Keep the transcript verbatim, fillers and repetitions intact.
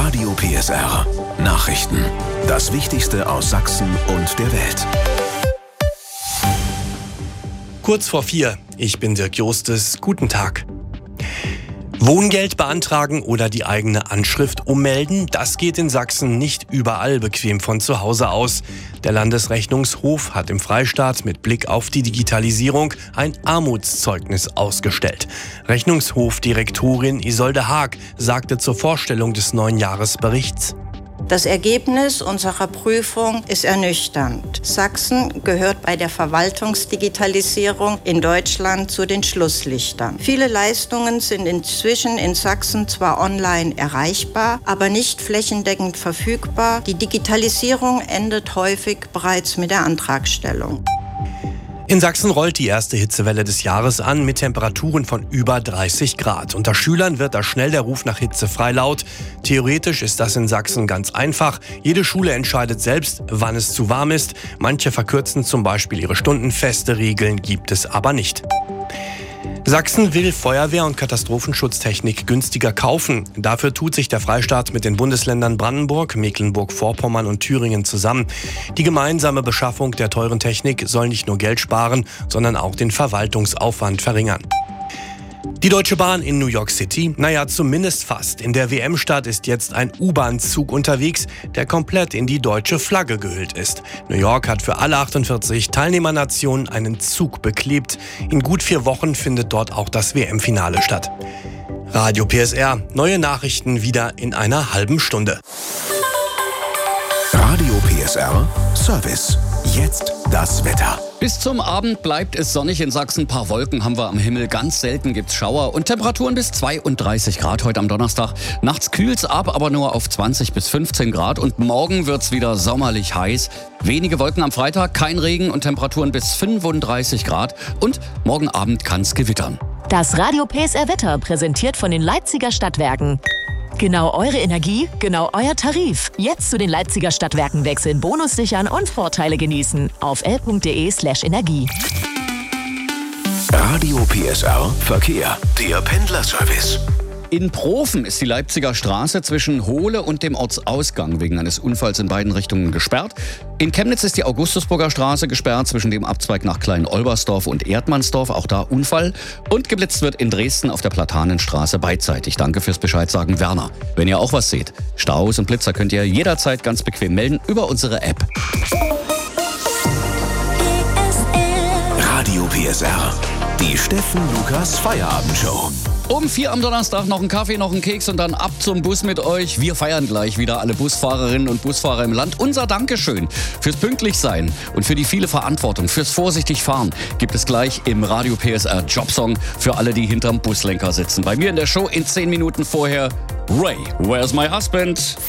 Radio P S R. Nachrichten. Das Wichtigste aus Sachsen und der Welt. Kurz vor vier. Ich bin Dirk Jostes. Guten Tag. Wohngeld beantragen oder die eigene Anschrift ummelden, das geht in Sachsen nicht überall bequem von zu Hause aus. Der Landesrechnungshof hat im Freistaat mit Blick auf die Digitalisierung ein Armutszeugnis ausgestellt. Rechnungshofdirektorin Isolde Haag sagte zur Vorstellung des neuen Jahresberichts: Das Ergebnis unserer Prüfung ist ernüchternd. Sachsen gehört bei der Verwaltungsdigitalisierung in Deutschland zu den Schlusslichtern. Viele Leistungen sind inzwischen in Sachsen zwar online erreichbar, aber nicht flächendeckend verfügbar. Die Digitalisierung endet häufig bereits mit der Antragstellung. In Sachsen rollt die erste Hitzewelle des Jahres an mit Temperaturen von über dreißig Grad. Unter Schülern wird da schnell der Ruf nach Hitze frei laut. Theoretisch ist das in Sachsen ganz einfach. Jede Schule entscheidet selbst, wann es zu warm ist. Manche verkürzen zum Beispiel ihre Stunden. Feste Regeln gibt es aber nicht. Sachsen will Feuerwehr- und Katastrophenschutztechnik günstiger kaufen. Dafür tut sich der Freistaat mit den Bundesländern Brandenburg, Mecklenburg-Vorpommern und Thüringen zusammen. Die gemeinsame Beschaffung der teuren Technik soll nicht nur Geld sparen, sondern auch den Verwaltungsaufwand verringern. Die Deutsche Bahn in New York City? Naja, zumindest fast. In der W M-Stadt ist jetzt ein U-Bahn-Zug unterwegs, der komplett in die deutsche Flagge gehüllt ist. New York hat für alle achtundvierzig Teilnehmernationen einen Zug beklebt. In gut vier Wochen findet dort auch das W M-Finale statt. Radio P S R. Neue Nachrichten wieder in einer halben Stunde. Radio P S R Service. Jetzt das Wetter. Bis zum Abend bleibt es sonnig in Sachsen. Ein paar Wolken haben wir am Himmel. Ganz selten gibt's Schauer und Temperaturen bis zweiunddreißig Grad heute am Donnerstag. Nachts kühlt's ab, aber nur auf zwanzig bis fünfzehn Grad. Und morgen wird's wieder sommerlich heiß. Wenige Wolken am Freitag, kein Regen und Temperaturen bis fünfunddreißig Grad. Und morgen Abend kann's gewittern. Das Radio P S R Wetter präsentiert von den Leipziger Stadtwerken. Genau eure Energie, genau euer Tarif. Jetzt zu den Leipziger Stadtwerken wechseln, Bonus sichern und Vorteile genießen. Auf l punkt de slash Energie. Radio P S R Verkehr. Der Pendlerservice. In Profen ist die Leipziger Straße zwischen Hohle und dem Ortsausgang wegen eines Unfalls in beiden Richtungen gesperrt. In Chemnitz ist die Augustusburger Straße gesperrt zwischen dem Abzweig nach Klein-Olbersdorf und Erdmannsdorf. Auch da Unfall. Und geblitzt wird in Dresden auf der Platanenstraße beidseitig. Danke fürs Bescheid sagen, Werner. Wenn ihr auch was seht, Staus und Blitzer könnt ihr jederzeit ganz bequem melden über unsere App. Radio P S R. Die Steffen Lukas Feierabendshow. Um vier am Donnerstag noch einen Kaffee, noch einen Keks und dann ab zum Bus mit euch. Wir feiern gleich wieder alle Busfahrerinnen und Busfahrer im Land. Unser Dankeschön fürs Pünktlichsein und für die viele Verantwortung, fürs vorsichtig Fahren gibt es gleich im Radio P S R Jobsong für alle, die hinterm Buslenker sitzen. Bei mir in der Show in zehn Minuten vorher Ray, Where's My Husband?